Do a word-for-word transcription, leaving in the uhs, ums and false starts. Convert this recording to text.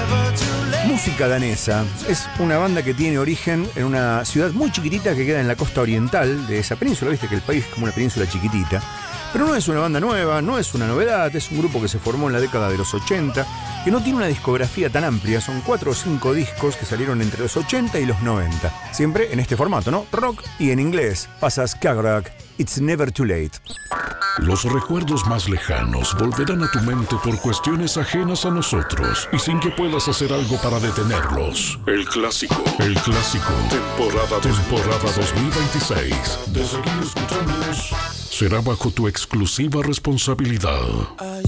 Música danesa es una banda que tiene origen en una ciudad muy chiquitita que queda en la costa oriental de esa península. Viste que el país es como una península chiquitita. Pero no es una banda nueva, no es una novedad, es un grupo que se formó en la década de los ochenta, que no tiene una discografía tan amplia, son cuatro o cinco discos que salieron entre los ochenta y los noventa. Siempre en este formato, ¿no? Rock y en inglés. Pasa Skagerrak, It's Never Too Late. Los recuerdos más lejanos volverán a tu mente por cuestiones ajenas a nosotros y sin que puedas hacer algo para detenerlos. El clásico, el clásico, temporada, temporada dos mil veintiséis. De seguir escuchándonos, será bajo tu exclusiva responsabilidad.